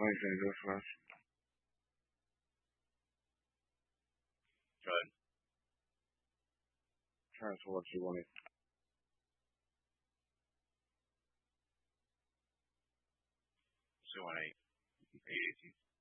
2022 first. Go ahead. What you wanted. 218. 818.